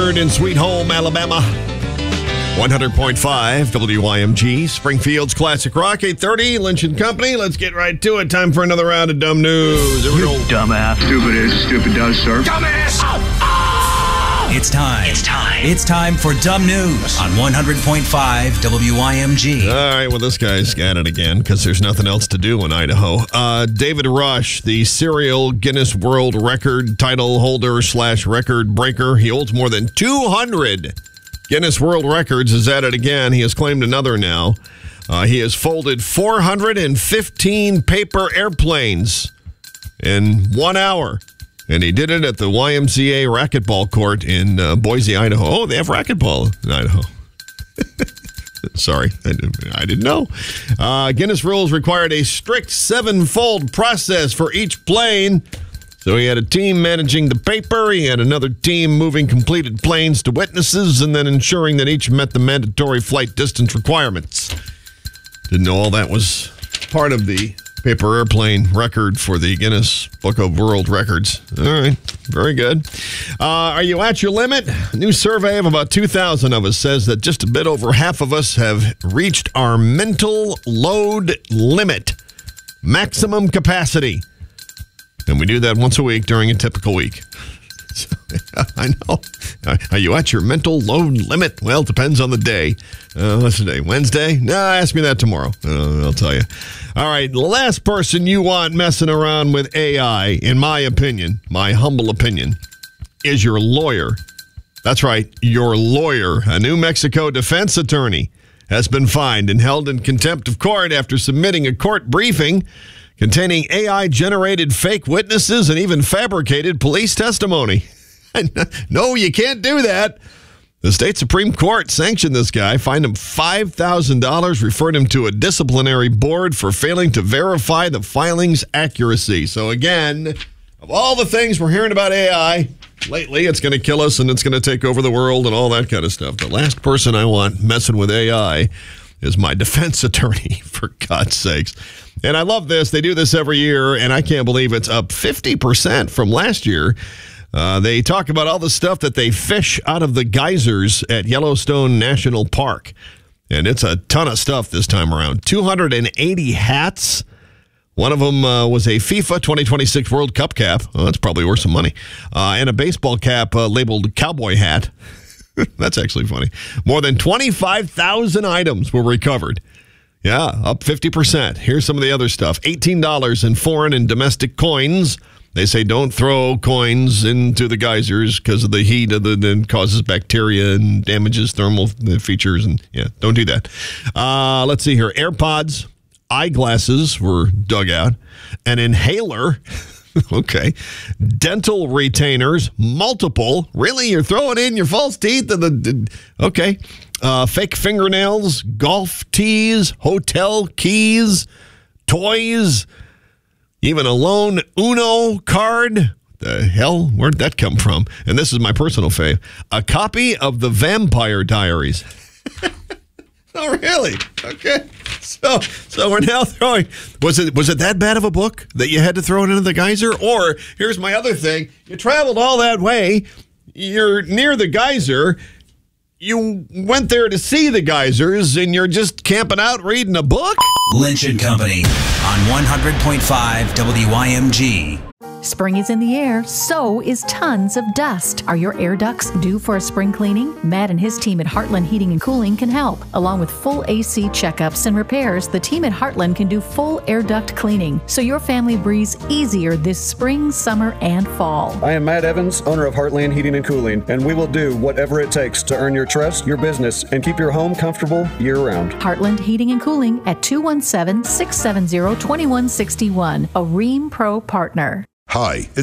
heard in Sweet Home, Alabama. 100.5 WYMG, Springfield's Classic Rock, 8:30, Lynch & Company. Let's get right to it. Time for another round of dumb news. Here we go. Dumbass. Stupid is, stupid does, sir. Dumbass! It's time for Dumb News on 100.5 WYMG. All right, well, this guy's got it again because there's nothing else to do in Idaho. David Rush, the serial Guinness World Record title holder / record breaker. He holds more than 200 Guinness World Records, is at it again. He has claimed another now. He has folded 415 paper airplanes in 1 hour. And he did it at the YMCA racquetball court in Boise, Idaho. Oh, they have racquetball in Idaho. Sorry, I didn't know. Guinness rules required a strict 7-fold process for each plane. So he had a team managing the paper. He had another team moving completed planes to witnesses and then ensuring that each met the mandatory flight distance requirements. Didn't know all that was part of the paper airplane record for the Guinness Book of World Records. All right, very good. Are you at your limit? A new survey of about 2,000 of us says that just a bit over half of us have reached our mental load limit, maximum capacity. And we do that once a week during a typical week. So, I know. Are you at your mental load limit? Well, it depends on the day. What's the day? Wednesday? No, ask me that tomorrow. I'll tell you. All right, the last person you want messing around with AI, in my opinion, my humble opinion, is your lawyer. That's right, your lawyer. A New Mexico defense attorney has been fined and held in contempt of court after submitting a court briefing containing AI-generated fake witnesses and even fabricated police testimony. No, you can't do that. The state Supreme Court sanctioned this guy, fined him $5,000, referred him to a disciplinary board for failing to verify the filing's accuracy. So again, of all the things we're hearing about AI lately, it's going to kill us and it's going to take over the world and all that kind of stuff. The last person I want messing with AI is my defense attorney, for God's sakes. And I love this. They do this every year, and I can't believe it's up 50% from last year. They talk about all the stuff that they fish out of the geysers at Yellowstone National Park. And it's a ton of stuff this time around. 280 hats. One of them was a FIFA 2026 World Cup cap. Oh, that's probably worth some money. And a baseball cap labeled cowboy hat. That's actually funny. More than 25,000 items were recovered. Yeah, up 50%. Here's some of the other stuff. $18 in foreign and domestic coins. They say don't throw coins into the geysers because of the heat and causes bacteria and damages thermal features. And yeah, don't do that. Let's see here. AirPods, eyeglasses were dug out. An inhaler. Okay. Dental retainers, multiple. Really? You're throwing in your false teeth? Okay. Fake fingernails, golf tees, hotel keys, toys, even a lone Uno card. The hell? Where'd that come from? And this is my personal fave. A copy of the Vampire Diaries. Oh, really? Okay. So we're now throwing. Was it that bad of a book that you had to throw it into the geyser? Or here's my other thing: you traveled all that way. You're near the geyser. You went there to see the geysers, and you're just camping out reading a book. Lynch & Company on 100.5 WYMG. Spring is in the air, so is tons of dust. Are your air ducts due for a spring cleaning? Matt and his team at Heartland Heating and Cooling can help. Along with full AC checkups and repairs, the team at Heartland can do full air duct cleaning, so your family breathes easier this spring, summer, and fall. I am Matt Evans, owner of Heartland Heating and Cooling, and we will do whatever it takes to earn your trust, your business, and keep your home comfortable year-round. Heartland Heating and Cooling at 217-670-2161, a Rheem Pro partner. Hi, it's